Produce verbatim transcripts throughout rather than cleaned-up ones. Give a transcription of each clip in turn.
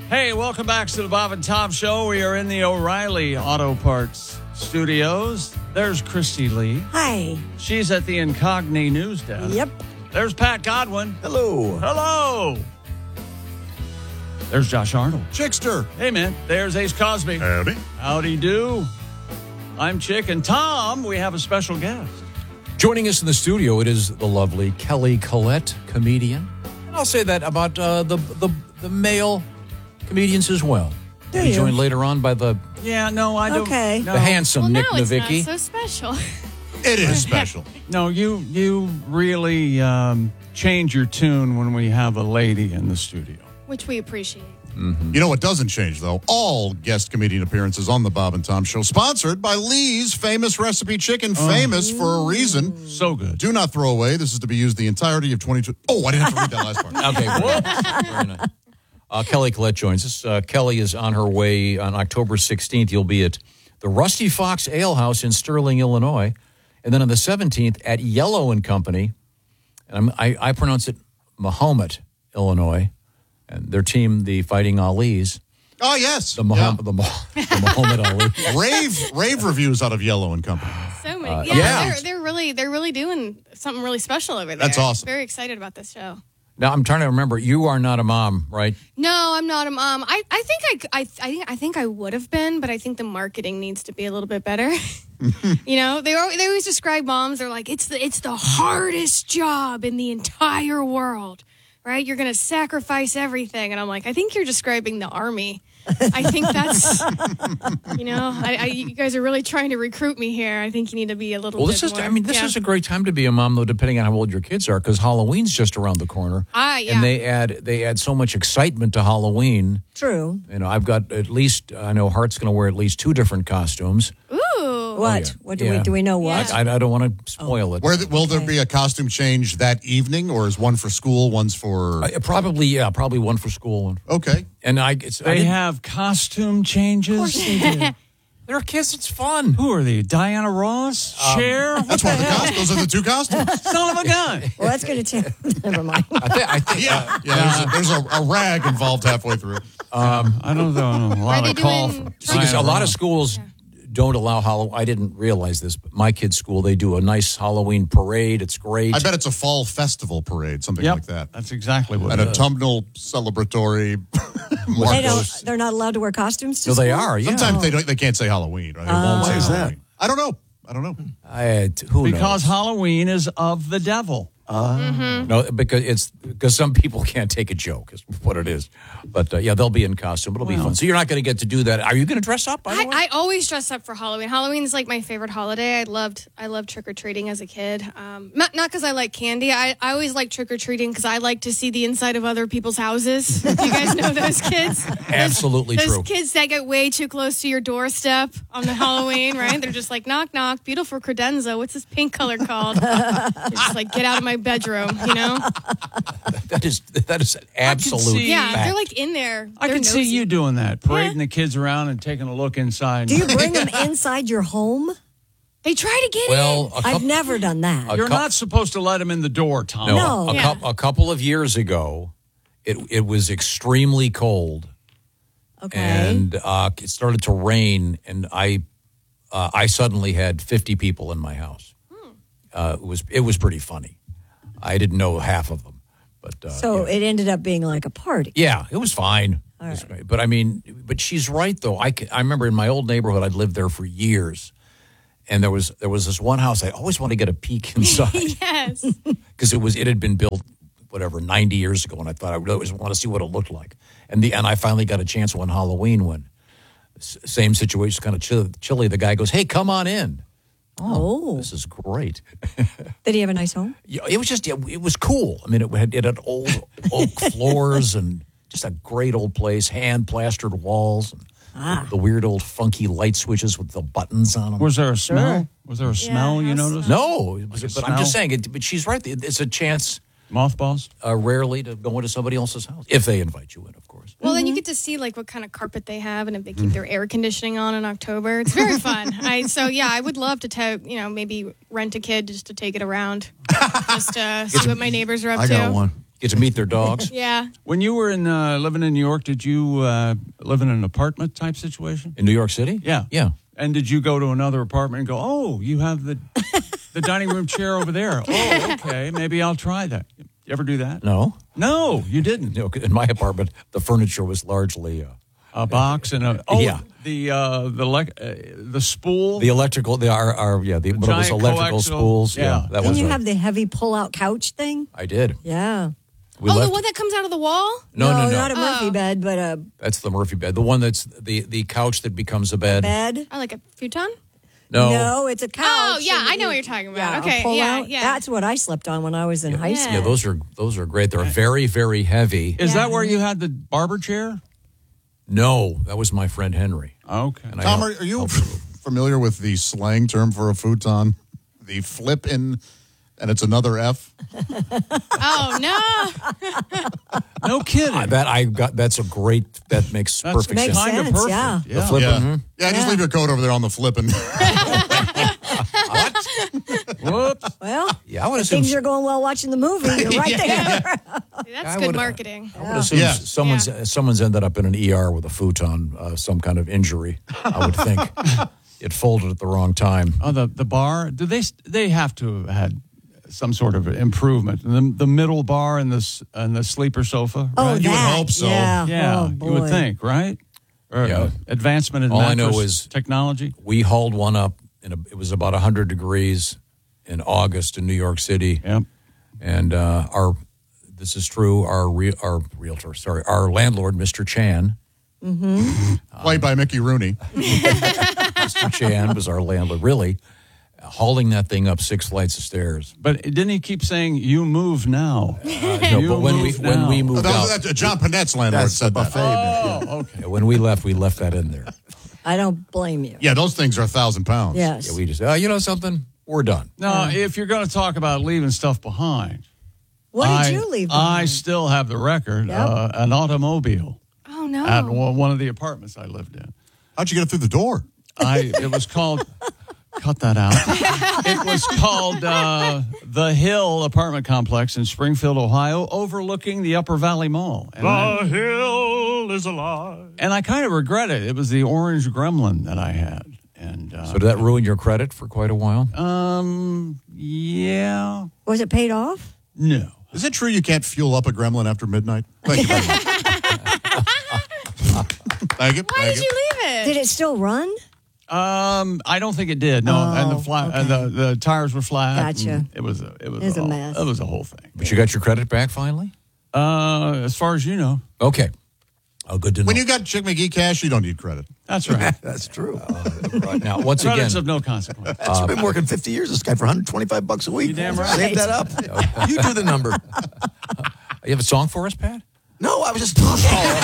Hey, welcome back to the Bob and Tom Show. We are in the O'Reilly Auto Parts studios. There's Christy Lee. Hi. She's at the Incogni News Desk. Yep. There's Pat Godwin. Hello. Hello. There's Josh Arnold. Chickster. Hey, man. There's Ace Cosby. Howdy. Howdy do. I'm Chick. And Tom, we have a special guest. Joining us in the studio, it is the lovely Kelly Collette, comedian. And I'll say that about uh, the, the the male comedians as well. Do Be you? joined later on by the, Yeah, no, I don't. Okay. No, the handsome Well, Nick no, it's Novicki. not so special. It is special. no, you, you really um, change your tune when we have a lady in the studio. Which we appreciate. You know what doesn't change, though? All guest comedian appearances on the Bob and Tom Show, sponsored by Lee's Famous Recipe Chicken, famous for a reason. So good. Do not throw away. This is to be used the entirety of twenty-two. Oh, I didn't have to read that last part. Okay, well, very nice. Uh, Kelly Collette joins us. Uh, Kelly is on her way on October sixteenth. You'll be at the Rusty Fox Ale House in Sterling, Illinois. And then on the seventeenth at Yellow and Company. And I'm, I, I pronounce it Mahomet, Illinois. And their team, the Fighting Ali's. Oh, yes. The, Mahom- the, Mah- the Muhammad Ali. Rave rave reviews out of Yellow and Company. So many. Uh, yeah, yeah. They're, they're really they're really doing something really special over there. That's awesome. Very excited about this show. Now, I'm trying to remember, you are not a mom, right? No, I'm not a mom. I, I think I, I, I, I think I would have been, but I think the marketing needs to be a little bit better. You know, they al- they always describe moms. They're like, it's the it's the hardest job in the entire world, right? You're going to sacrifice everything, and I'm like, I think you're describing the army. I think that's, you know, I, I, you guys are really trying to recruit me here. I think you need to be a little. Well, bit this is, more, I mean, this yeah. is a great time to be a mom, though, depending on how old your kids are, because Halloween's just around the corner. Ah, yeah. And they add they add so much excitement to Halloween. True. You know, I've got at least, I know Hart's going to wear at least two different costumes. Ooh. What? yeah. What do Yeah. we do? We know what? Yeah. I, I don't want to spoil it. Where the, will there be a costume change that evening, or is one for school, one's for... Uh, probably, yeah, probably one for school. One. Okay. And I, it's, I They didn't- have costume changes. they're kids, it's fun. Who are they? Diana Ross? Cher? That's one of the costumes. Those are the two costumes. Son of a gun. Well, that's going to change. Never mind. I think, I think Yeah. Yeah, there's, a, there's a, a rag involved halfway through. I don't know. A lot they of call doing for because a Diana lot of Ross. schools don't allow Halloween. I didn't realize this, but my kids' school, they do a nice Halloween parade. It's great. I bet it's a fall festival parade, something Yep, like that. that's exactly what An it is. autumnal celebratory. They don't. They're not allowed to wear costumes. To So they school? are, yeah. Sometimes they don't. They can't say Halloween. Right? They won't say Why is that? Halloween. I don't know. I don't know. I, who Because knows? Halloween is of the devil. No, because it's because some people can't take a joke is what it is. But uh, yeah, they'll be in costume. It'll be fun. So you're not going to get to do that. Are you going to dress up? By the I, way? I always dress up for Halloween. Halloween is like my favorite holiday. I loved I loved trick or treating as a kid. Um, not not because I like candy. I, I always like trick or treating because I like to see the inside of other people's houses. You guys know those kids? Absolutely those, true. Those kids that get way too close to your doorstep on the Halloween, right? They're just like knock knock, beautiful credenza. What's this pink color called? You're just like get out of my bedroom, you know? That is that is an absolute see- Yeah, fact. they're like in there. I They're can see nosy. you doing that, parading Yeah. the kids around and taking a look inside. Do you bring them inside your home? They try to get well, in. a I've couple, never done that. You're cou- not supposed to let them in the door, Tom. no, No. a, Yeah. cou- a couple of years ago, it it was extremely cold. Okay. And uh, it started to rain, and I uh, I suddenly had fifty people in my house. Uh, it was it was pretty funny. I didn't know half of them, but uh, so yeah. it ended up being like a party. Yeah, it was fine. It was great. But I mean, but she's right though. I, ca- I remember in my old neighborhood, I'd lived there for years, and there was there was this one house I always wanted to get a peek inside Yes. because it was it had been built whatever ninety years ago, and I thought I really always want to see what it looked like. And the and I finally got a chance one Halloween when s- same situation, kind of chill, chilly. The guy goes, "Hey, come on in." Oh. This is great. Did he have a nice home? Yeah, it was just it, it was cool. I mean, it had it had old oak floors and just a great old place, hand plastered walls, and Ah. the, the weird old funky light switches with the buttons on them. Was there a smell? Was there a smell you house noticed? No, it was, Like a but I'm just smell? saying. It, but she's right. It- It's a chance, Mothballs? uh, rarely, to go into somebody else's house if they invite you in, of course. Well, then you get to see like what kind of carpet they have and if they keep their air conditioning on in October. It's very fun. I so yeah, I would love to ta- you know maybe rent a kid just to take it around, just to see what my neighbors are up I to. got one. Get to meet their dogs. Yeah. When you were in uh, living in New York, did you uh, live in an apartment type situation? In New York City? Yeah. Yeah. And did you go to another apartment and go, oh, you have the the dining room chair over there. Oh, okay. Maybe I'll try that. You ever do that? No. No, you didn't. No, in my apartment, the furniture was largely uh, A box and a oh Yeah. the uh, the le- uh, the spool. the electrical. The our, our yeah the, what are those giant electrical coaxial- spools. Yeah, yeah. that Didn't was. you a- have the heavy pull-out couch thing? I did. Yeah. We oh, left. the one that comes out of the wall? no, no, no. not a Murphy Oh. bed, but a That's the Murphy bed. The one that's the the couch that becomes a bed. bed. I like a futon. No. No, it's a couch. Oh, yeah, and I know you- what you're talking about. Yeah, a Okay, yeah, pull-out. yeah. That's what I slept on when I was in high Yeah. school. Yeah, those are those are great. They're very very heavy. Is Yeah. that where you had the barber chair? No, that was my friend Henry. Okay. And I Tom, help- are, are you help- familiar with the slang term for a futon? The flip in, and it's another F. Oh, no. No kidding. I- that I got. That's a great. That makes That's perfect Makes sense. kind of sense, perfect. yeah. The flip- Yeah, Mhm. yeah. Just Yeah. leave your coat over there on the flipping. Whoops. Well, Yeah, I would if assume. things are going well watching the movie. You're right there. That's I good would- marketing. I would assume Yeah. someone's Yeah. someone's ended up in an E R with a futon, uh, some kind of injury. I would think it folded at the wrong time. Oh, the the bar. Do they they have to have had some sort of improvement? The the middle bar and the s- and the sleeper sofa. Oh, Right? You would that. hope so. Yeah, Yeah, Oh, you boy. would think, right? Or Yeah. uh, advancement in All I mattress know is- technology. We hauled one up, in a, it was about one hundred degrees in August in New York City. Yep. And uh, our, this is true, our, re, our realtor, sorry, our landlord, Mister Chan, Played by Mickey Rooney. Mister Chan was our landlord, really, hauling that thing up six flights of stairs. But didn't he keep saying, "You move now"? Uh, no, You but when we, move when now. we Oh, moved that, out, that's, uh, John Panette's landlord That's the said that. buffet. Oh, okay. when we left, we left that in there. I don't blame you. Yeah, those things are a thousand pounds. Yes. Yeah, we just, oh, you know something? We're done. Now, if you're going to talk about leaving stuff behind, what did I, you leave? I behind? still have the record. Yep. Uh, an automobile Oh, no. at one one of the apartments I lived in. How'd you get it through the door? I it was called. Cut that out. It was called uh, the Hill Apartment Complex in Springfield, Ohio, overlooking the Upper Valley Mall. And I, hill is alive. and I kind of regret it. It was the orange gremlin that I had, and uh, So did that ruin your credit for quite a while? um, yeah, Was it paid off? no. Is it true you can't fuel up a gremlin after midnight? Thank you very much. Thank you. Why Thank did you leave it? Did it still run? Um, I don't think it did. No, Oh, and the flat, and the, the tires were flat. Gotcha. and It was a, it was, It was a whole- mess. It was a whole thing. But you got your credit back finally? Uh, as far as you know, Okay. Oh, good to know. When you got Chick McGee cash, you don't need credit. that's right. That's true. Right now, once again, Credits of no consequence. I've been working fifty years, this guy, for one hundred twenty-five bucks a week. You damn right. Save that up. You do the number. you have a song for us, Pat? No, I was just talking.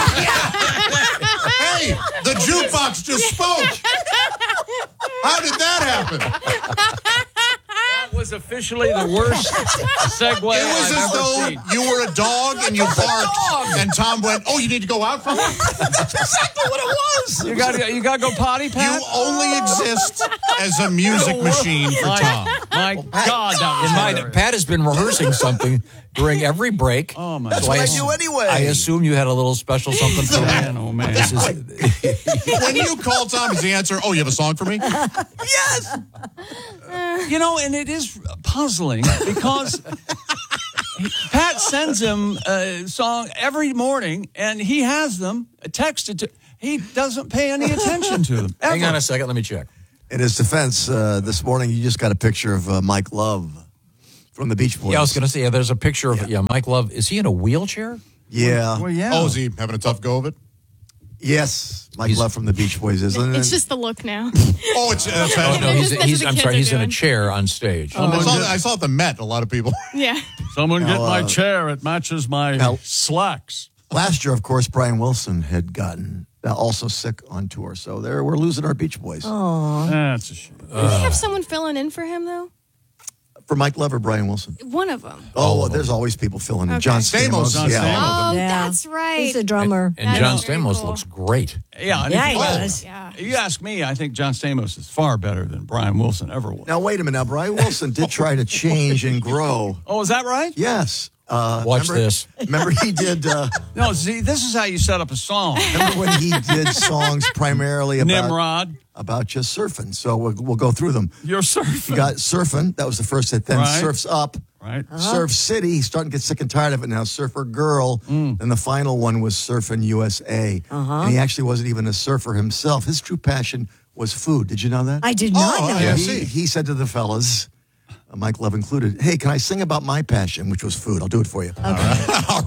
Hey, the jukebox just spoke. How did that happen? That was officially the worst segue It was I've as ever though seen. you were a dog and you barked, and Tom went, "Oh, you need to go out from it." That's exactly what it was. You got you got to go potty, You Pat. only exist as a music machine for my, Tom. my God, that was In mind, hilarious. Pat has been rehearsing something during every break. Oh, my That's God. what I ass- do anyway. I assume you had a little special something for Man, me. oh man. This is, When you call Tom, is the answer, "Oh, you have a song for me"? Yes. You know, and it is puzzling because Pat sends him a song every morning, and he has them texted to. He doesn't pay any attention to them. hang ever. on a second. Let me check. In his defense, uh, this morning you just got a picture of uh, Mike Love from the Beach Boys. Yeah, I was going to say, yeah, there's a picture of, yeah. Mike Love. Is he in a wheelchair? Yeah. Well, yeah. Oh, is he having a tough go of it? Yes, Mike He's- Love from the Beach Boys, isn't it? It's just the look now. Oh, it's. Uh, it's Oh, no, he's, That's what he's the I'm kids sorry, are he's in a doing. chair on stage. I, saw, I saw at the Met a lot of people. Yeah. Someone get Now, my uh, chair. It matches my now- slacks. Last year, of course, Brian Wilson had gotten uh, also sick on tour, so there we're losing our Beach Boys. That's a shame. Does he have someone filling in for him, though? For Mike Love or Brian Wilson? One of them. Oh, well, there's always people filling in. Okay. John Stamos, Stamos. John yeah. Stamos. Oh, Yeah. that's right. He's a drummer. And That John is very Stamos cool. looks great. Yeah, and Yeah, if he you, does. Yeah. if you ask me, I think John Stamos is far better than Brian Wilson ever was. Now, wait a minute. Now, Brian Wilson did try to change and grow. Oh, is that right? Yes. Uh, Watch remember, this. Remember he did. Uh, No, see, this is how you set up a song. remember when he did songs primarily about Nimrod, about just surfing. So we'll, we'll go through them. you're surfing. You got Surfing. That was the first hit. Then Right. Surf's Up. right? Surf City. He's starting to get sick and tired of it now. Surfer Girl. Mm. And the final one was Surfing U S A. And he actually wasn't even a surfer himself. His true passion was food. Did you know that? I did not Oh, know. yeah. that. he, he said to the fellas, uh, Mike Love included, hey, can I sing about my passion, which was food? I'll do it for you.